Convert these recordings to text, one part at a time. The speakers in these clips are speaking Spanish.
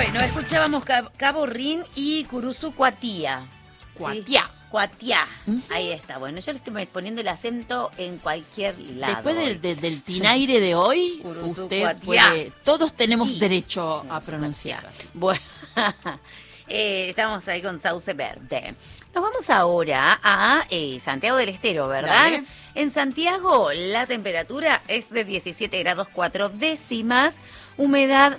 Bueno, escuchábamos Cabo Rin y Curuzú Cuatía. Cuatía. ¿Sí? Cuatía. Ahí está. Bueno, yo le estoy poniendo el acento en cualquier lado. Después del tinaire de hoy, Curuzú usted Cuatía. puede, todos tenemos Sí. derecho a pronunciar. Bueno, estamos ahí con Sauce Verde. Nos vamos ahora a Santiago del Estero, ¿verdad? Dale. En Santiago la temperatura es de 17 grados 4 décimas, humedad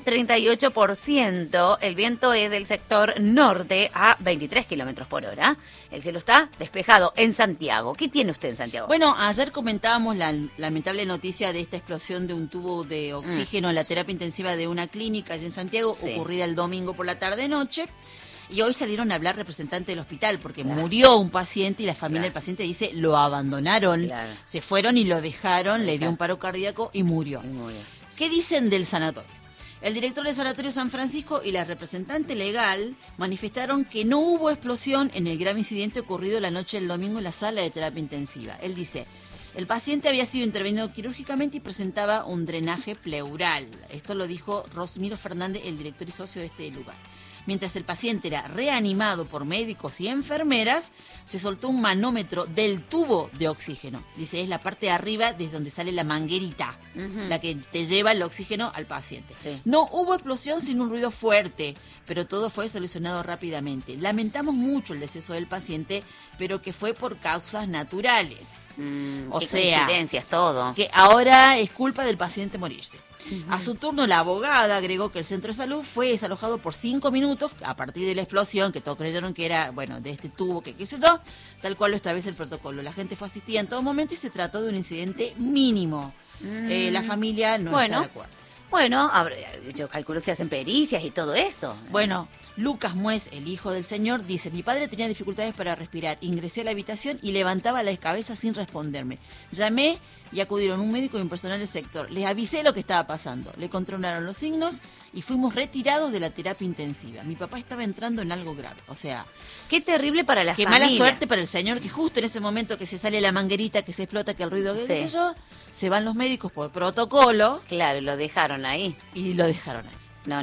38%, el viento es del sector norte a 23 kilómetros por hora. El cielo está despejado en Santiago. ¿Qué tiene usted en Santiago? Bueno, ayer comentábamos la lamentable noticia de esta explosión de un tubo de oxígeno en la terapia intensiva de una clínica allá en Santiago, Sí. ocurrida el domingo por la tarde-noche. Y hoy salieron a hablar representantes del hospital porque murió un paciente y la familia del paciente dice lo abandonaron, se fueron y lo dejaron, le dio un paro cardíaco y murió. ¿Qué dicen del sanatorio? El director del Sanatorio San Francisco y la representante legal manifestaron que no hubo explosión en el grave incidente ocurrido la noche del domingo en la sala de terapia intensiva. Él dice, el paciente había sido intervenido quirúrgicamente y presentaba un drenaje pleural. Esto lo dijo Rosmiro Fernández, el director y socio de este lugar. Mientras el paciente era reanimado por médicos y enfermeras, se soltó un manómetro del tubo de oxígeno. Dice, es la parte de arriba desde donde sale la manguerita, la que te lleva el oxígeno al paciente. Sí. No hubo explosión sin un ruido fuerte, pero todo fue solucionado rápidamente. Lamentamos mucho el deceso del paciente, pero que fue por causas naturales. O qué sea, coincidencias, todo. que ahora es culpa del paciente morirse. A su turno, la abogada agregó que el centro de salud fue desalojado por 5 minutos a partir de la explosión, que todos creyeron que era, bueno, de este tubo, que qué sé yo, tal cual lo establece el protocolo. La gente fue asistida en todo momento y se trató de un incidente mínimo. La familia no está de acuerdo. Bueno, yo calculo que se hacen pericias y todo eso. Bueno, Lucas Muez, el hijo del señor, dice, mi padre tenía dificultades para respirar, ingresé a la habitación y levantaba la cabeza sin responderme. Llamé y acudieron un médico y un personal del sector. Les avisé lo que estaba pasando, le controlaron los signos y fuimos retirados de la terapia intensiva. Mi papá estaba entrando en algo grave, o sea... Qué terrible para la Qué familia. mala suerte para el señor que justo en ese momento que se sale la manguerita, que se explota, que el ruido, que qué sé yo, se van los médicos por protocolo. Claro, lo dejaron ahí. Y lo dejaron ahí. No.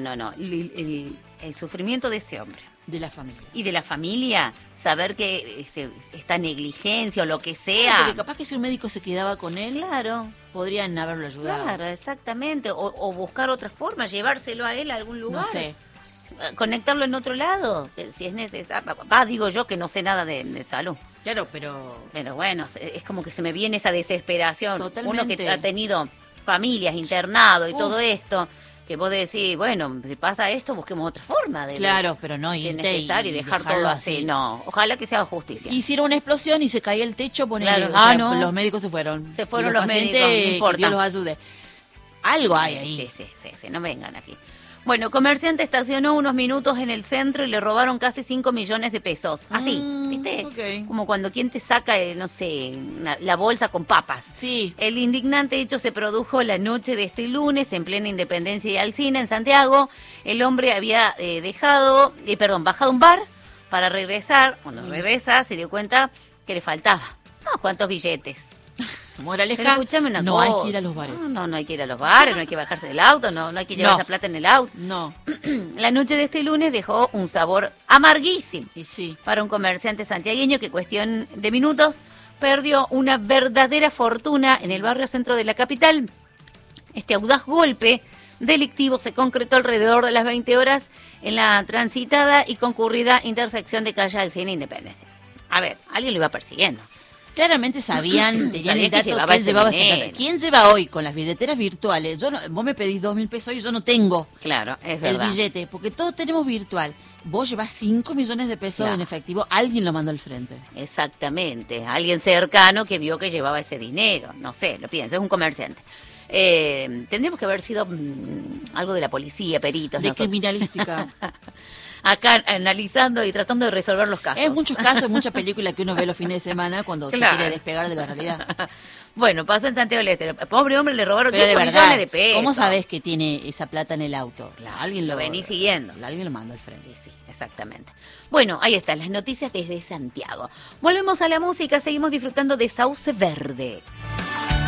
El sufrimiento de ese hombre. De la familia. Y de la familia, saber que esta negligencia o lo que sea. Porque capaz que si un médico se quedaba con él, Claro, podrían haberlo ayudado. claro, exactamente. O buscar otra forma, llevárselo a él a algún lugar. No sé. Conectarlo en otro lado, si es necesario. Digo yo que no sé nada de salud. Claro, pero... Pero bueno, es como que se me viene esa desesperación. Totalmente. Uno que ha tenido familias, internado y Uf. todo esto, que vos decís, bueno, si pasa esto, busquemos otra forma de... Claro, pero no si es irte necesario y dejar dejarlo todo así. No, ojalá que sea justicia. Hicieron una explosión y se caía el techo, ponele, Claro. o sea, No. los médicos se fueron. Se fueron Y los pacientes, médicos, no importa. que Dios los ayude. Algo hay ahí. Sí, no vengan aquí. Bueno, comerciante estacionó unos minutos en el centro y le robaron casi 5 millones de pesos. Así, ¿viste? Ok. Como cuando quien te saca, no sé, la bolsa con papas. Sí. El indignante hecho se produjo la noche de este lunes en plena Independencia y Alsina, en Santiago. El hombre había bajado a un bar para regresar. Cuando regresa se dio cuenta que le faltaba cuántos billetes. Moraleja, Pero escúchame una no cosa. hay que ir a los bares. No hay que ir a los bares, no hay que bajarse del auto, no hay que llevar esa plata en el auto. No. La noche de este lunes dejó un sabor amarguísimo Y sí. para un comerciante santiagueño que cuestión de minutos perdió una verdadera fortuna en el barrio centro de la capital. Este audaz golpe delictivo se concretó alrededor de las 20 horas en la transitada y concurrida intersección de calle Alsina e Independencia. A ver, alguien lo iba persiguiendo. Claramente tenían Sabía el que dato llevaba que él ese llevaba esa dinero. plata. ¿Quién lleva hoy con las billeteras virtuales? Vos me pedís 2.000 pesos y yo no tengo Claro, es el verdad. billete, porque todos tenemos virtual. Vos llevás 5 millones de pesos Claro. en efectivo, alguien lo mandó al frente. Exactamente, alguien cercano que vio que llevaba ese dinero, no sé, lo pienso, es un comerciante. Tendríamos que haber sido algo de la policía, peritos. De nosotros. criminalística. Acá analizando y tratando de resolver los casos. Es muchos casos, mucha película que uno ve los fines de semana cuando Claro. se quiere despegar de la realidad. Bueno, pasó en Santiago del Estero. El pobre hombre le robaron Pero de 5 verdad, millones de pesos. ¿cómo sabés que tiene esa plata en el auto? Claro, Alguien lo venís siguiendo. Alguien lo mandó al frente. Sí, exactamente. Bueno, ahí están las noticias desde Santiago. Volvemos a la música, seguimos disfrutando de Sauce Verde.